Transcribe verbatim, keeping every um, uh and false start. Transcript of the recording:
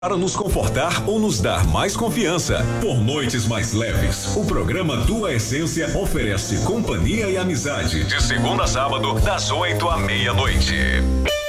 Para nos confortar ou nos dar mais confiança. Por noites mais leves, o programa Tua Essência oferece companhia e amizade. De segunda a sábado, das oito à meia-noite.